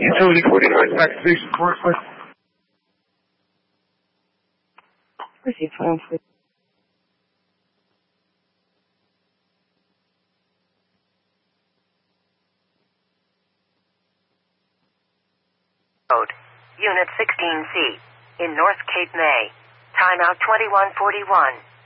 Utility 49, activation course. Receive phone, please. Code. Unit 16C. In North Cape May. Timeout 2141.